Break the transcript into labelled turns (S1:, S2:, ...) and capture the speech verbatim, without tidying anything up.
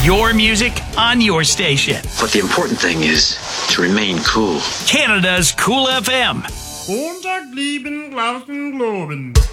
S1: Your music on your station.
S2: But the important thing is to remain cool.
S1: Canada's Cool F M.
S3: Montag, lieben, glauben, globen.